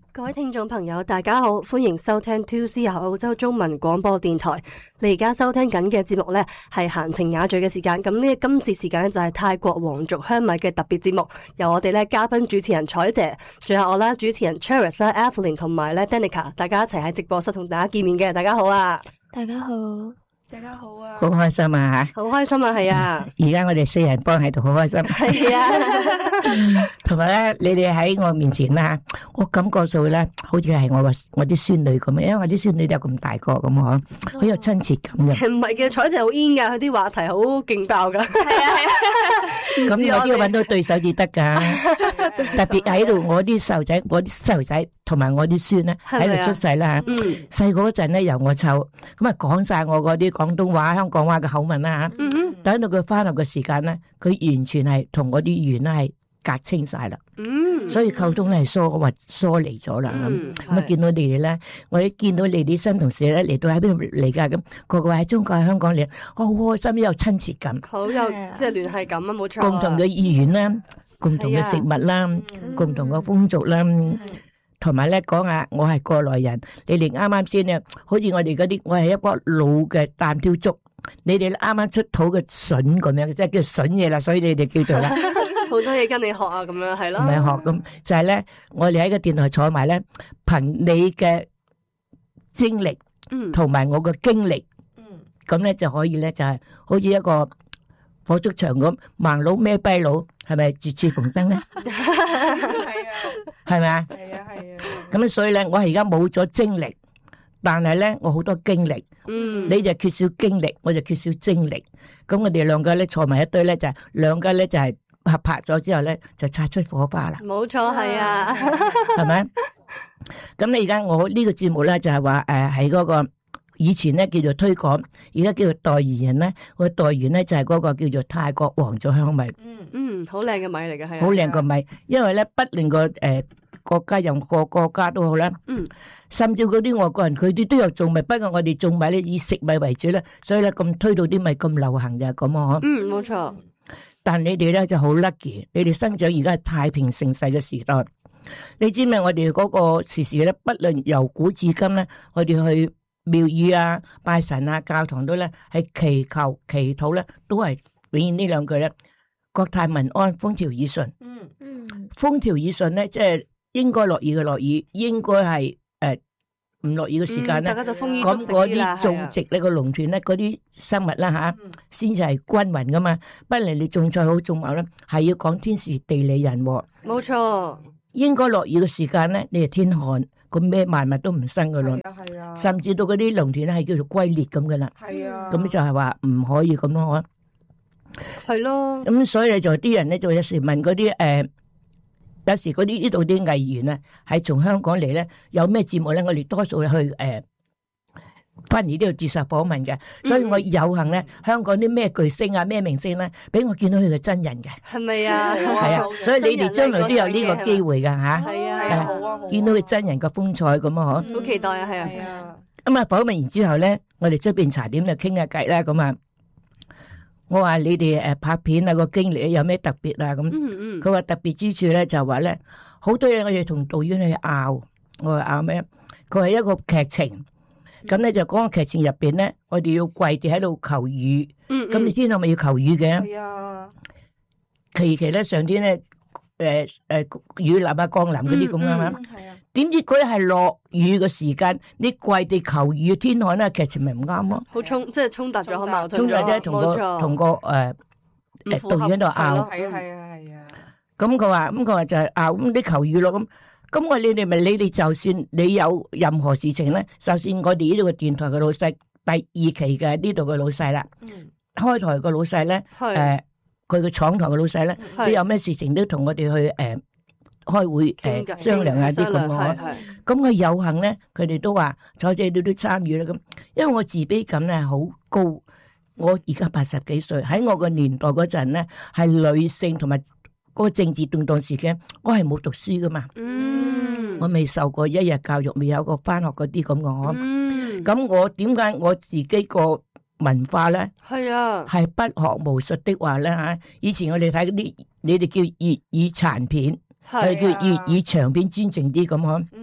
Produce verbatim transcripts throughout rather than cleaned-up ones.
各位聽眾朋友，大家好，歡迎收聽 two C 澳洲中文廣播電台。你而家收聽緊嘅節目呢係閒情雅聚嘅時間。咁呢今節時間呢就係泰國皇族香米嘅特別節目，由我哋呢嘉賓主持人彩姐，仲有我啦主持人 Charis 啦 Evelyn 同埋咧 Danica， 大家一齊喺直播室同大家見面嘅。大家好啊！ 大家好。 大家好啊！ 好開心啊吓！ 好開心啊，係啊！ 而家我哋四人幫喺度好開心。 係啊！ 同埋咧，你哋喺我面前啦，我感覺到咧，好似係我個我啲孫女咁，因為我啲孫女都有咁大個咁嗬，好有親切感嘅。 唔係嘅，彩姐好 in 噶，佢啲話題好勁爆噶。係啊係啊！ 咁我都要揾到對手至得噶，特別喺度，我啲細路仔，我啲細路仔同埋我啲孫咧喺度出世啦。嗯，細個嗰陣咧由我湊，咁啊講晒我嗰啲廣東話、香港話嘅口吻啦吓。嗯嗯。等到佢翻學嘅時間咧，佢完全係同我啲語言咧係隔清晒啦。嗯。所以溝通咧係疏或疏離咗啦。咁咁啊見到你哋咧，我一見到你哋新同事咧嚟到喺邊度嚟噶，咁個個喺中國喺香港嚟，我好開心，有親切感， 好有即係聯繫感啊，冇錯。 共同嘅語言啦，共同嘅食物啦，共同嘅風俗啦。同埋咧講下，我係過來人，你哋啱啱先咧，好似我哋嗰啲，我係一個老嘅擔挑竹，你哋啱啱出土嘅筍咁樣，即係叫筍嘢啦，所以你哋叫做啦， 好多嘢跟你學啊，咁樣係咯， 唔係學咁，就係咧，我哋喺個電台坐埋咧，憑你嘅精力，嗯，同埋我嘅經歷，嗯，咁咧就可以咧，就係好似一個火燭場咁，盲佬孭跛佬，係咪絕處逢生咧？係咪啊？係啊係啊。咁所以咧，我係而家冇咗精力，但係咧，我好多經歷。嗯。你就缺少經歷，我就缺少精力。咁我哋兩個咧坐埋一堆咧，就係兩個咧就係合拍咗之後咧，就擦出火花啦。 冇錯，係啊。 係咪？咁你而家我呢個節目咧就係話誒喺嗰個以前咧叫做推廣，而家叫做代言人咧。個代言咧就係嗰個叫做泰國皇族香米。 嗯嗯，好靚嘅米嚟嘅，係。 好靚個米，因為咧不論個誒。國家任何國家都好啦，嗯，甚至嗰啲外國人佢哋都有種米，不過我哋種米咧以食米為主咧，所以咧咁推到啲米咁流行就係咁啊， 嗯，冇錯。 但你哋咧就好 lucky，你哋生長而家係太平盛世嘅時代，你知唔知我哋嗰個時時咧，不論由古至今咧，我哋去廟宇啊、拜神啊、教堂都咧係祈求祈禱咧，都係永遠呢兩句咧，國泰民安，風調雨順。嗯嗯，風調雨順咧，即係。應該落雨嘅落雨，應該係誒唔落雨嘅時間咧。咁嗰啲種植呢個農田咧，嗰啲生物啦吓，先至係均勻噶嘛。不然你種菜好種牛咧，係要講天時地利人和。 冇錯， 應該落雨嘅時間咧，你係天旱，咁咩萬物都唔生噶咯。係啊係啊。甚至到嗰啲農田咧係叫做龜裂咁噶啦。係啊。咁就係話唔可以咁咯， 係咯。 咁所以就啲人咧就有時問嗰啲誒。有時嗰啲呢度啲藝員啊，係從香港嚟咧，有咩節目咧？我哋多數去誒，翻嚟呢度接受訪問嘅，所以我有幸咧，香港啲咩巨星啊、咩明星咧，俾我見到佢嘅真人嘅， 係咪啊？ 係啊，所以你哋將來都有呢個機會噶吓， 係啊，好啊， 見到佢真人嘅風采咁啊， 嗬，好期待啊，係啊， 咁啊，訪問完之後咧，我哋出邊茶點就傾下偈啦，咁啊。我話你哋誒拍片啊個經歷有咩特別啊咁，佢話特別之處咧就話咧好多嘢我哋同導演去拗，我話拗咩？佢係一個劇情，咁咧就講個劇情入邊咧，我哋要跪住喺度求雨，咁你知道咪要求雨嘅？係啊，期期咧上天咧誒誒雨淋啊降臨嗰啲咁啊嘛，點知嗰日係落雨嘅時間，你跪地求雨天旱咧，劇情咪唔啱咯？ 好衝，即係衝突咗，好矛盾咗。 衝突啫，同個同個誒誒導演度拗。 係啊係啊係啊。 咁佢話，咁佢話就係拗咁啲求雨咯。咁咁我你哋咪你哋就算你有任何事情咧，就算我哋呢度嘅電台嘅老細，第二期嘅呢度嘅老細啦，開台嘅老細咧，誒佢嘅廠台嘅老細咧，都有咩事情都同我哋去誒。開會誒商量下啲咁嘅，咁我有幸咧，佢哋都話彩姐你都參與啦咁，因為我自卑感咧好高，我而家八十幾歲，喺我個年代嗰陣咧係女性同埋嗰個政治動盪時期，我係冇讀書噶嘛，嗯，我未受過一日教育，未有過翻學嗰啲咁嘅嗬，嗯，咁我點解我自己個文化咧係啊係不學無術的話咧吓，以前我哋睇嗰啲你哋叫粵語殘片。係叫粵語長片專情啲咁嗬，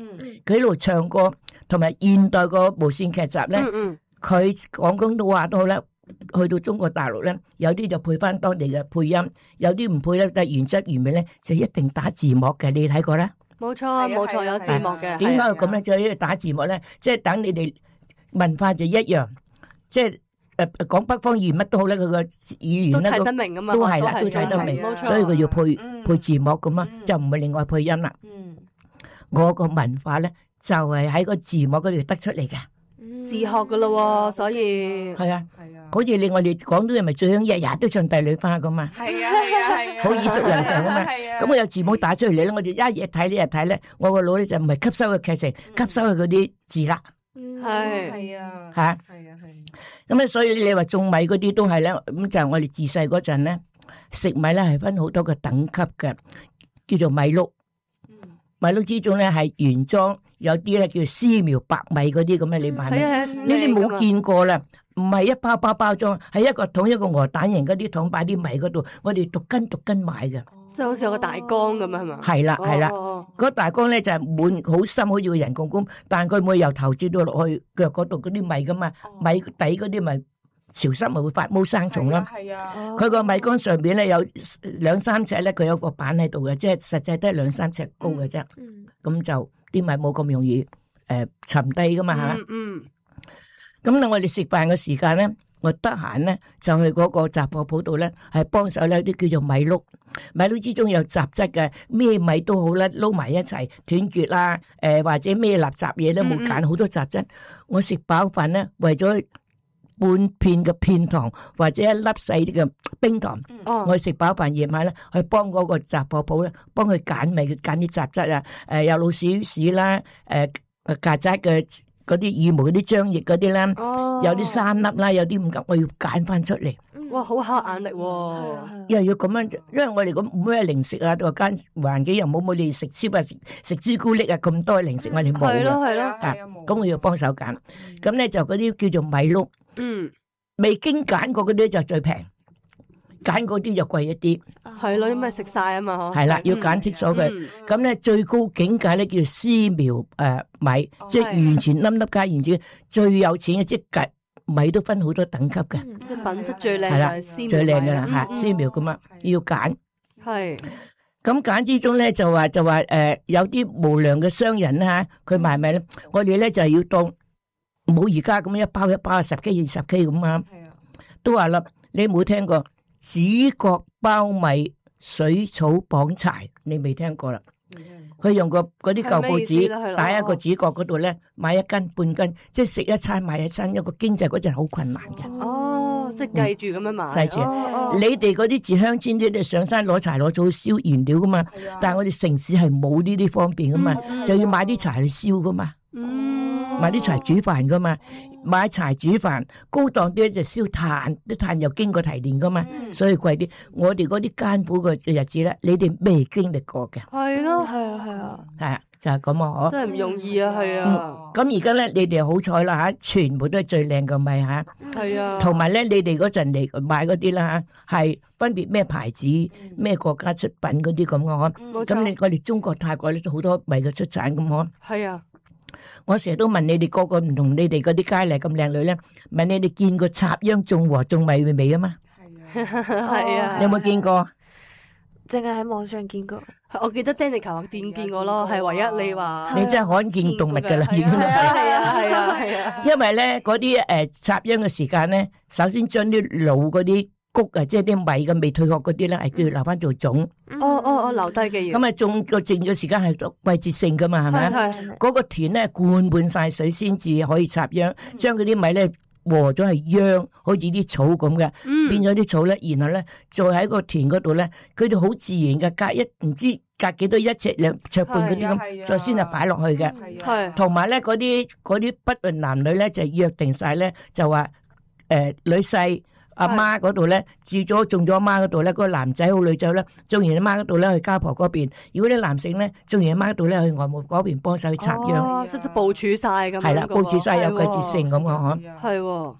佢喺度唱歌，同埋現代個無線劇集咧， 嗯佢講廣東話都好咧。去到中國大陸咧，有啲就配翻當地嘅配音，有啲唔配咧，但係原汁原味咧就一定打字幕嘅。你睇過啦？ 冇錯冇錯，有字幕嘅。 點解咁咧？就因為打字幕咧，即係等你哋文化就一樣，即係誒講北方言乜都好咧，佢個語言咧都睇得明㗎嘛， 都係啦，都睇得明，所以佢要配配字幕咁啊，就唔係另外配音啦。我個文化咧就係喺個字幕嗰度得出嚟嘅。 自學噶咯，所以係啊，好似你我哋廣東人咪最興日日都唱帝女花噶嘛， 係啊係啊係啊， 好耳熟能詳噶嘛。咁我有字幕打出嚟咧，我哋一日睇呢日睇咧，我個腦咧就唔係吸收個劇情，吸收佢嗰啲字啦。 係係啊吓， 係啊係。 咁咧，所以你話種米嗰啲都係咧，咁就係我哋自細嗰陣咧食米咧係分好多個等級嘅，叫做米碌。米碌之中咧係原裝。有啲咧叫絲苗白米嗰啲咁嘅，你買咧，呢啲冇見過啦，唔係一包包包裝，係一個桶一個鵝蛋形嗰啲桶擺啲米嗰度，我哋逐斤逐斤買嘅， 即係好似有個大缸咁啊，係嘛？ 係啦係啦，嗰大缸咧就係滿好深，好似個人工咁，但係佢會由頭至到落去腳嗰度嗰啲米噶嘛，米底嗰啲咪潮濕咪會發毛生蟲咯。 係啊， 佢個米缸上邊咧有兩三尺咧，佢有個板喺度嘅，即係實際都係兩三尺高嘅啫，咁就。啲米冇咁容易誒沉低噶嘛嚇， 嗯， 咁咧我哋食飯嘅時間咧，我得閒咧就去嗰個雜貨鋪度咧，係幫手咧啲叫做米碌，米碌之中有雜質嘅，咩米都好啦，撈埋一齊斷絕啦，誒或者咩垃圾嘢都冇揀好多雜質，我食飽飯咧為咗半片嘅片糖或者一粒細啲嘅冰糖，我食飽飯夜晚咧去幫嗰個雜貨鋪咧幫佢揀米，揀啲雜質啊，誒有老鼠屎啦，誒曱甴嘅嗰啲羽毛嗰啲漿液嗰啲啦，有啲三粒啦，有啲五粒，我要揀翻出嚟。 哇，好考眼力喎！ 又要咁樣，因為我哋咁冇咩零食啊，個間環境又冇冇你食超啊食食朱古力啊咁多零食我哋冇嘅， 係咯係咯， 啊咁我要幫手揀，咁咧就嗰啲叫做米碌。 嗯， 未經揀過嗰啲就最平，揀嗰啲就貴一啲。 係咯，因為食晒啊嘛， 係啦，要揀剔咗佢。咁咧最高境界咧叫絲苗誒米，即係完全粒粒加完全最有錢嘅，即係米都分好多等級嘅。 即係品質最靚係啦， 係絲苗最靚嘅啦嚇，絲苗咁啊要揀。 係。 咁揀之中咧就話就話誒有啲無良嘅商人啦嚇，佢賣米咧，我哋咧就係要當。冇而家咁一包一包十 K 二十 K 咁啊，都話啦，你冇聽過主角包米水草綁柴，你未聽過啦？佢用個嗰啲舊報紙打一個主角嗰度咧，買一斤半斤，即係食一餐買一餐，一個經濟嗰陣好困難嘅。 哦，即係計住咁樣買。 細住，你哋嗰啲住鄉村啲，你上山攞柴攞草燒燃料噶嘛，但係我哋城市係冇呢啲方便噶嘛，就要買啲柴去燒噶嘛。買啲柴煮飯噶嘛，買柴煮飯高檔啲就燒炭，啲炭又經過提煉噶嘛，所以貴啲。我哋嗰啲艱苦嘅日子咧，你哋未經歷過嘅。 係咯，係啊，係啊， 係啊，就係咁啊，嗬。 真係唔容易啊，係啊。 咁而家咧，你哋好彩啦吓，全部都係最靚嘅米吓。 係啊。同埋咧，你哋嗰陣嚟買嗰啲啦吓，係分別咩牌子、咩國家出品嗰啲咁嘅嗬。咁你我哋中國、泰國咧都好多米嘅出產咁嗬。係啊。我成日都問你哋個個唔同你哋嗰啲佳麗咁靚女咧，問你哋見過插秧種禾種米嘅未啊嘛？ 係啊，係啊。 你有冇見過？ 淨係喺網上見過。 我記得 Danica 話見見過咯，係唯一你話。 你真係罕見動物㗎啦，已經係。 係啊係啊係啊。 因為咧嗰啲誒插秧嘅時間咧，首先將啲老嗰啲谷啊，即係啲米嘅未退殼嗰啲咧，係叫留翻做種。 哦哦哦，留低嘅嘢。咁啊，種個剩嘅時間係季節性噶嘛，係咪啊？嗰個田咧灌滿晒水先至可以插秧，將嗰啲米咧禾咗係秧，好似啲草咁嘅，變咗啲草咧，然後咧再喺個田嗰度咧，佢哋好自然嘅，隔一唔知隔幾多一尺兩尺半嗰啲咁，再先係擺落去嘅。係。同埋咧嗰啲嗰啲不論男女咧就約定晒咧，就話誒女婿。阿媽嗰度咧住咗種咗阿媽嗰度咧，嗰個男仔好女仔咧，種完阿媽嗰度咧去家婆嗰邊。如果啲男性咧種完阿媽嗰度咧去外母嗰邊幫手去插秧。 哦，即係部署晒咁。 係啦，部署晒有季節性咁嘅嗬。 係喎。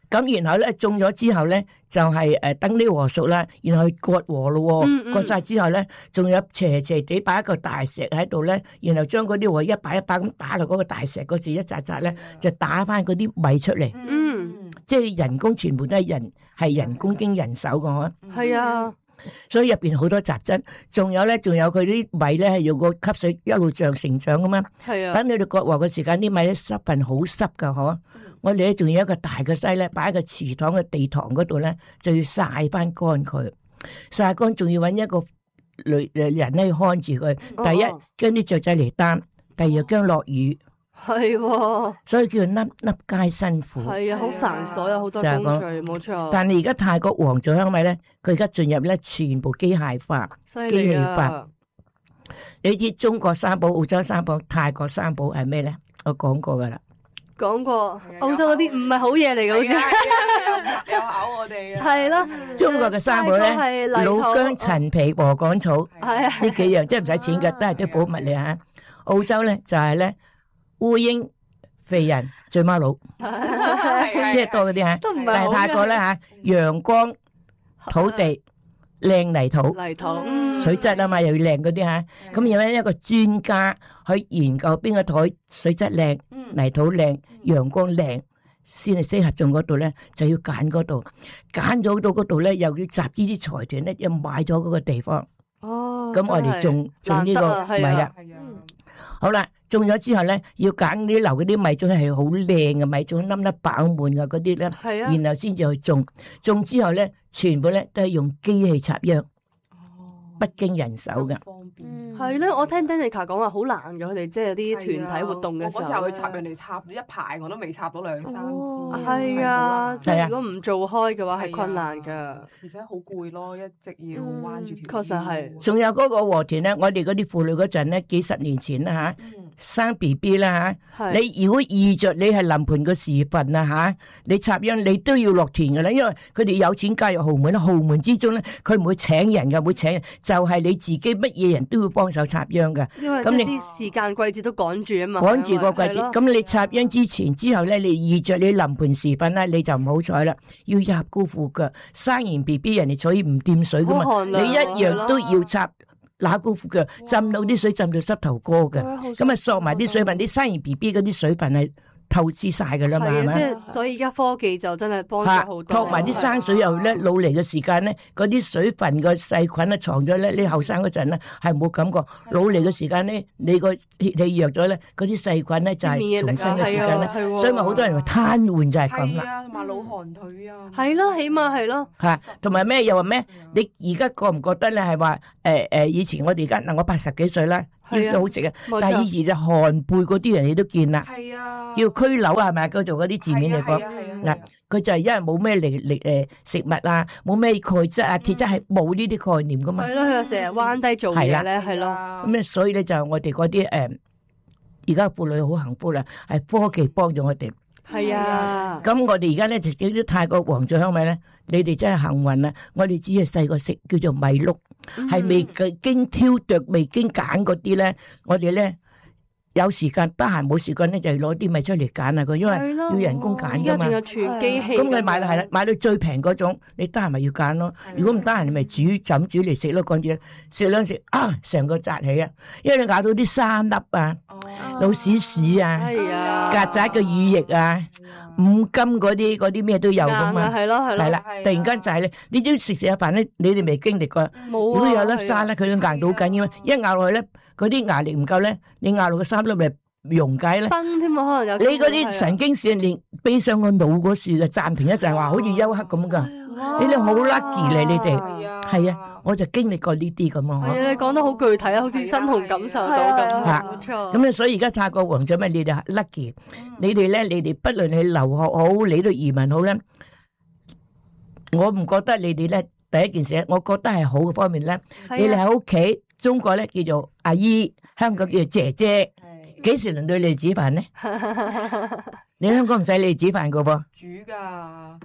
咁然後咧種咗之後咧就係誒等啲禾熟啦，然後去割禾咯嗯嗯喎，割晒之後咧仲有斜斜地擺一個大石喺度咧，然後將嗰啲禾一把一把咁打落嗰個大石嗰時一扎扎咧，就打翻嗰啲米出嚟， 嗯， 即係人工全部都係人係人工經人手嘅嗬。 係啊， 所以入邊好多雜質，仲有咧，仲有佢啲米咧係用個吸水一路漲成長噶嘛。 係啊， 等你哋割禾嘅時間，啲米咧濕分好濕噶，嗬。我哋咧仲有一個大嘅篩咧，擺喺個祠堂嘅地堂嗰度咧，就要曬翻乾佢，曬乾仲要揾一個女誒人咧去看住佢。第一哦驚啲雀仔嚟擔，第二驚落雨， 係喎， 所以叫做粒粒皆辛苦。 係啊，好繁瑣，有好多工序，冇錯。 但係而家泰國黃棗香米咧，佢而家進入咧全部機械化。 犀機器利啊化！你知中國三寶、澳洲三寶、泰國三寶係咩咧？我講過噶啦， 講過澳洲嗰啲唔係好嘢嚟嘅，好似有考我哋啊！ 係咯， 中國嘅三寶咧， 係老薑、陳皮、禾稈草係啊， 呢幾樣即係唔使錢嘅，都係啲寶物嚟嚇。澳洲咧就係咧烏蠅、肥人、醉貓佬，即係多嗰啲嚇。 都唔係但係好泰國咧嚇，陽光、土地、靚泥土。 泥土，嗯水質啊嘛，又要靚嗰啲嚇，咁有咧一個專家去研究邊個台水質靚、泥土靚、陽光靚，先係適合種嗰度咧，就要揀嗰度，揀咗到嗰度咧，又要集資啲財團咧，又買咗嗰個地方， 哦， 咁我哋種種呢個米啦。好啦，種咗之後咧，要揀啲留嗰啲米種係好靚嘅米種，粒粒飽滿嘅嗰啲咧， 係啊， 然後先至去種。種之後咧，全部咧都係用機器插秧。不經人手嘅， 係咧，我聽 Danica 講話好難嘅，佢哋即係有啲團體活動嘅時候我嗰時候去插人哋插一排，我都未插到兩三支。 係啊，即係如果唔做開嘅話係困難㗎， 而且好攰咯，一直要彎住條。 確實係。 仲有嗰個禾田咧，我哋嗰啲婦女嗰陣咧，幾十年前啦嚇，生 B B 啦嚇，你如果預著你係臨盆個時份啊嚇，你插秧你都要落田㗎啦，因為佢哋有錢加入豪門，豪門之中咧佢唔會請人㗎，唔會請人。就係你自己乜嘢人都要幫手插秧㗎， 咁你啲時間季節都趕住啊嘛， 趕住個季節。咁你插秧之前之後咧，你預着你臨盆時分咧，你就唔好彩啦，要入高褲腳，生完 B B 人哋所以唔掂水㗎嘛，你一樣都要插乸高褲腳，浸到啲水浸到膝頭哥㗎，咁啊索埋啲水分，你生完 B B 嗰啲水分係透支晒㗎啦嘛，係咪？ 即係所以而家科技就真係幫咗好多。 托埋啲生水又咧，老嚟嘅時間咧，嗰啲水分個細菌啊藏咗咧，你後生嗰陣咧係冇感覺，老嚟嘅時間咧，你個血氣弱咗咧，嗰啲細菌咧就係重生嘅時間咧，所以咪好多人話癱瘓就係咁啦。 係啊，同埋老寒腿啊。 係咯，起碼係咯。 嚇，同埋咩又話咩？你而家覺唔覺得咧係話誒誒？以前我哋而家嗱，我八十幾歲啦，腰都好直啊，但係以前就寒背嗰啲人你都見啦。 係啊。 叫拘瘤係咪？叫做嗰啲字面嚟講，嗱，佢就係因為冇咩力力誒食物啊，冇咩鈣質啊、鐵質係冇呢啲概念噶嘛。 係咯，佢又成日彎低做嘢咧，係咯。 咁咧，所以咧就我哋嗰啲誒，而家婦女好幸福啦，係科技幫咗我哋。 係啊。 咁我哋而家咧就整啲泰國黃棗香米咧，你哋真係幸運啦！我哋只係細個食叫做米碌，係未經挑剁、未經揀嗰啲咧，我哋咧。有時間得閒冇時間咧，就攞啲米出嚟揀啊！佢因為要人工揀噶嘛。 而家仲有全機器。 咁佢買啦係啦，買到最平嗰種，你得閒咪要揀咯。如果唔得閒，你咪煮就咁煮嚟食咯。講住食兩食啊，成個扎起啊！因為你咬到啲沙粒啊、老鼠屎啊、曱甴嘅乳液啊、五金嗰啲嗰啲咩都有噶嘛。 係咯係咯。 係啦，突然間就係咧，你都食食下飯咧，你哋未經歷過。 冇啊。 如果有粒沙咧，佢都硬到好緊要，一咬落去咧。嗰啲牙力唔夠咧，你咬落個三粒咪溶解咧。 崩添啊，可能有。 你嗰啲神經線連飛上個腦嗰樹就暫停一陣，話好似休克咁噶。你哋好 lucky 咧，你哋係啊，我就經歷過呢啲咁啊。 係啊，你講得好具體啊，好似身同感受到咁。冇錯。 咁咧，所以而家泰國黃棗咪你哋 lucky，你哋咧，你哋不論你留學好，你都移民好咧，我唔覺得你哋咧第一件事，我覺得係好嘅方面咧，你哋喺屋企。中國咧叫做阿姨，香港叫做姐姐。幾時輪到你哋煮飯咧？你香港唔使你哋煮飯噶噃。 煮噶。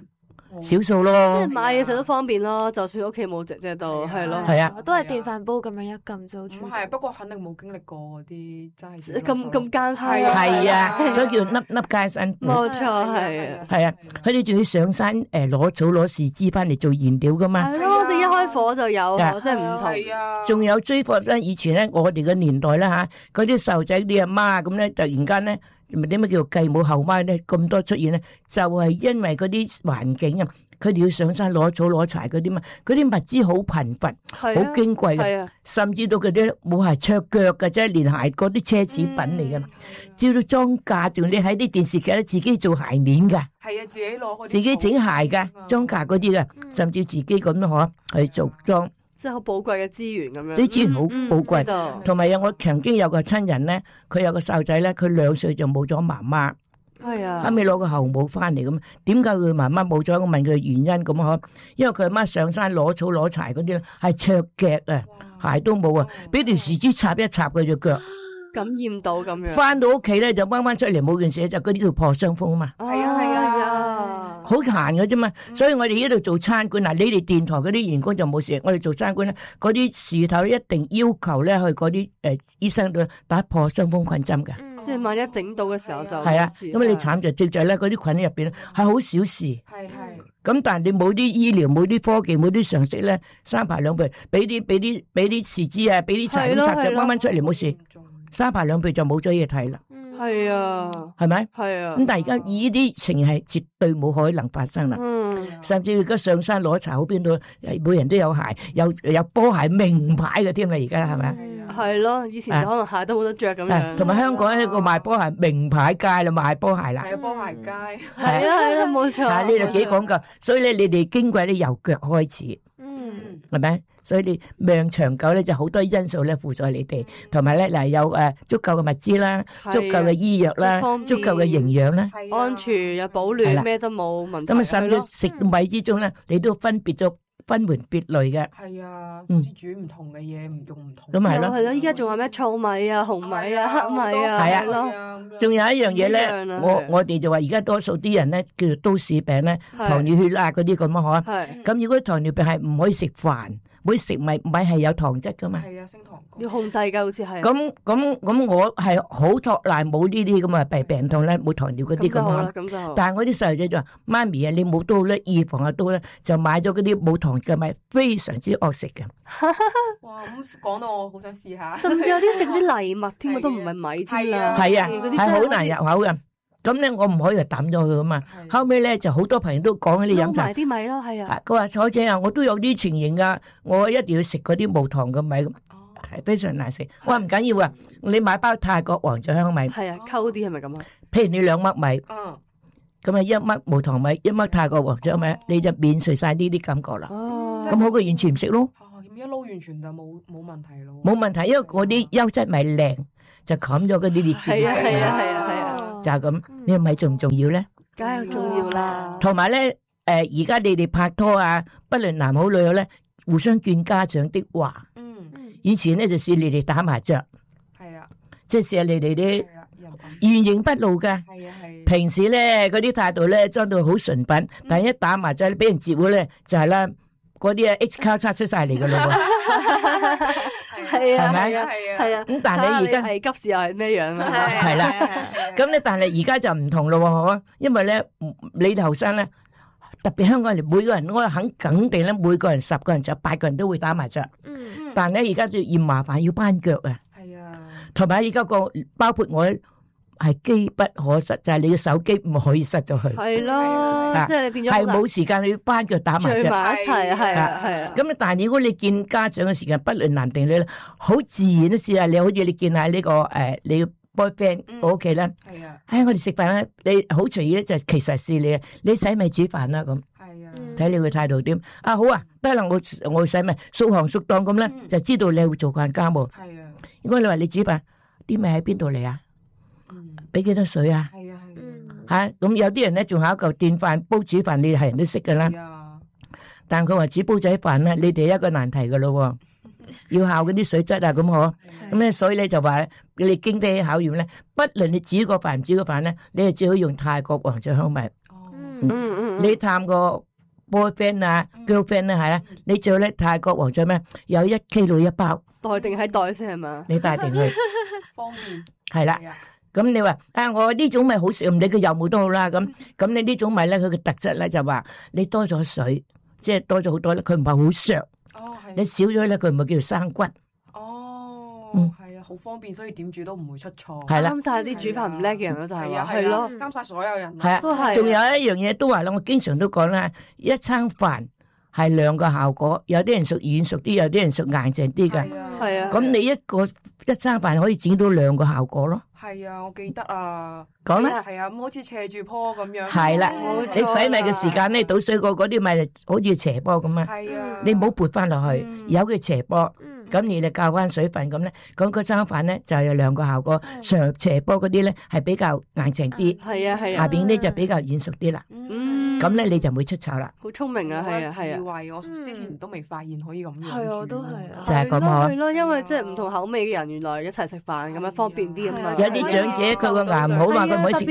少數即係咯。 買嘢食都方便咯，就算屋企冇姐姐都係咯。 係啊， 都係電飯煲咁樣一撳就煮。 咁係，不過肯定冇經歷過嗰啲真係咁咁艱苦係啊係啊，所以叫粒粒皆辛苦。 冇錯，係啊。 係啊，佢哋仲要上山誒攞草攞樹枝翻嚟做燃料噶嘛。 係咯，我哋一開火就有， 係啊即係唔同。 係啊， 仲有追火咧，以前咧我哋嘅年代啦嚇，嗰啲細路仔啲阿媽咁咧，突然間咧，咪點解叫做繼母後媽咧咁多出現咧？就係因為嗰啲環境啊，佢哋要上山攞草攞柴嗰啲嘛，嗰啲物資好貧乏，好係啊矜貴嘅， 係啊， 甚至到佢哋冇鞋卓腳嘅啫，連鞋嗰啲奢侈品嚟嘅，照到裝架，仲你喺啲電視劇咧自己做鞋面㗎。 係啊，自己攞嗰啲自己整鞋噶，裝架嗰啲噶，甚至自己咁樣嗬去做裝， 即係好寶貴嘅資源咁樣。 啲資源好嗯寶貴知。道同埋有我曾經有個親人咧，佢有個細路仔咧，佢兩歲就冇咗媽媽， 係啊， 後尾攞個後母翻嚟咁，點解佢媽媽冇咗？我問佢原因咁嗬，因為佢阿媽上山攞草攞柴嗰啲咧係卓腳啊，鞋都冇啊，俾條樹枝插一插佢隻腳， 感染到咁樣。 翻到屋企咧就掹翻出嚟冇件事，就嗰啲叫破傷風啊嘛。 係係啊係啊係啊， 好閒嘅啫嘛，所以我哋呢度做餐館嗱，你哋電台嗰啲員工就冇事，我哋做餐館咧，嗰啲事頭一定要求咧去嗰啲誒醫生度打破傷風菌針嘅， 即係萬一整到嘅時候就係啊， 冇事咁你慘就最就咧嗰啲菌喺入邊咧係好小事， 係係咁但係你冇啲醫療冇啲科技冇啲常識咧，三排兩倍，俾啲俾啲俾啲樹枝啊，俾啲柴咁插就掹掹出嚟冇事，三排兩倍就冇咗嘢睇啦， 係啊， 係咪？ 係啊。 咁但係而家以呢啲情形係絕對冇可能發生啦。 嗯， 甚至而家上山攞柴好邊度，每人都有鞋，有有波鞋名牌嘅添啦，而家係咪？ 係咯，以前就可能鞋都冇得着咁樣。 同埋香港一個賣波鞋名牌街啦，賣波鞋啦， 係啊，波鞋街係啊係啊，冇錯。 啊呢度幾講究，所以咧你哋矜貴咧由腳開始， 嗯， 係咪？所以你命長久咧就好多因素咧輔助你哋，同埋咧嗱有誒足夠嘅物資啦，足夠嘅醫藥啦，足夠嘅營養啦， 安全又保係啦暖，咩都冇問題。 咁啊甚至係咯食米之中咧，你都分別咗分門別類嘅， 係啊， 嗯甚至煮唔同嘅嘢，唔用唔同。 咁係咯係咯，依家仲有咩糙米啊、紅米啊、黑米啊， 係啊咯， 仲有一樣嘢咧唔一樣啊， 我係我哋就話而家多數啲人咧叫做都市病咧， 係糖尿血壓嗰啲咁啊，嗬。 係咁如果糖尿病係唔可以食飯，唔可以食米，米係有糖質噶嘛。 係啊，升糖高要控制㗎，好似係。 咁咁咁，我係好托賴冇呢啲咁嘅病病痛咧，冇糖尿嗰啲咁咁就好啦， 啊。 咁就好。 但係我啲細路仔就話：媽咪啊，你冇刀咧，預防下刀咧，就買咗嗰啲冇糖嘅米，非常之惡食嘅。 哇，咁講到我好想試下。 甚至有啲食啲藜麥添啊，都唔係米添啦。 係啊， 嗰啲真係好難入口嘅。咁咧，我唔可以就抌咗佢噶嘛。後尾咧就好多朋友都講起你飲茶撈埋。啲米咯，係啊。 啊佢話楚姐啊，我都有啲情形噶，我一定要食嗰啲無糖嘅米，係非常難食。我話唔緊要啊，你買包泰國黃雀香米， 係啊，溝啲係咪咁啊？ 譬如你兩粒米， 嗯， 咁啊一粒無糖米，一粒泰國黃雀米，你就免除晒呢啲感覺啦。 哦， 咁好過完全唔食咯， 哦，咁一撈完全就冇冇問題咯。 冇問題，因為我啲優質米靚，就冚咗嗰啲劣係啊係啊質。 係啊係啊， 就係咁。呢個米重唔重要咧？ 梗係重要啦。 同埋咧，誒而家你哋拍拖啊，不論男好女好咧，互相勸家長的話。 嗯， 以前咧就試你哋打麻雀， 係啊， 即係試下你哋啲係啊，人品。 原形不露噶。 係啊係。 平時咧嗰啲態度咧裝到好純品，但係一打麻雀俾人接喎咧，就係啦，嗰啲啊 X 交叉出晒嚟噶咯喎。 係啊係咪係啊係啊係啊。 咁但係你而家係急時又係咩樣啊？ 係啦，咁咧但係而家就唔同咯喎，因為咧你哋後生咧，特別香港人每個人我肯肯定咧，每個人十個人就八個人都會打麻雀， 嗯， 但係咧而家就嫌麻煩要班腳啊， 係啊， 同埋而家個包括我係機不可失，就係你嘅手機唔可以失咗去， 係咯，即係你變咗係冇時間去班腳打麻聚雀。 埋一齊，係啊係啊。 咁但係如果你見家長嘅時間，不論男定女咧，好自然都試下，你好似你見下呢個誒你 boyfriend 我屋企咧， 係啊， 唉我哋食飯咧，你好隨意咧就其實試你啊，你使咪煮飯啦咁， 係啊， 睇你嘅態度點啊好啊，得啦我我使咪數行數檔咁咧，就知道你會做慣家務。 係啊， 如果你話你煮飯，啲米喺邊度嚟啊？ 嗯， 俾幾多水啊？ 係啊係啊， 吓咁有啲人咧仲有一嚿電飯煲煮飯，你係人都識噶啦。 係啊， 但佢話煮煲仔飯咧，你哋一個難題噶咯，要考嗰啲水質啊咁嗬。咁咧所以咧就話你經得起考驗咧，不論你煮個飯唔煮個飯咧，你係最好用泰國黃雀香米。 哦， 嗯嗯嗯。 你探個 boyfriend 啊、girlfriend 咧係啦，你最咧泰國黃雀咩？有一 kilo 一包， 袋定喺袋先係嘛？ 你帶定去方便。 係啦。 係啊咁你話啊，我呢種米好食，唔理佢有冇都好啦。咁咁你呢種米咧，佢嘅特質咧就話你多咗水，即係多咗好多咧，佢唔係好削。 哦，係。 你少咗咧，佢唔係叫做生骨。 哦， 嗯係啊，好方便，所以點煮都唔會出錯。 係啦啱晒啲煮飯唔叻嘅人咯，就係係啊話係咯， 係啱晒所有人。 係啊， 都係仲有一樣嘢都話啦，我經常都講啦，一餐飯係兩個效果，有啲人屬軟熟啲，有啲人屬硬淨啲嘅。 係啊係啊咁你一個一餐飯可以整到兩個效果咯。 係啊，我記得啊。 講啦， 係啊，咁好似斜住坡咁樣。 係啦冇錯你洗米嘅時間咧，倒水過嗰啲米就好似斜坡咁啊， 係啊。 你唔好撥翻落去， 嗯有佢斜坡。 嗯咁你就教翻水分咁咧，咁嗰餐飯咧就有兩個效果，上斜坡嗰啲咧係比較硬淨啲， 係啊係啊， 下邊咧就比較軟熟啲啦。 嗯， 咁咧你就唔會出醜啦。 好聰明啊，係啊係啊。 智慧，我之前都未發現可以咁樣煮。 係啊都係啊就係咁嗬係咯，因為即係唔同口味嘅人，原來一齊食飯咁樣方便啲啊嘛。 有啲長者佢個牙唔好嘛，佢唔可以食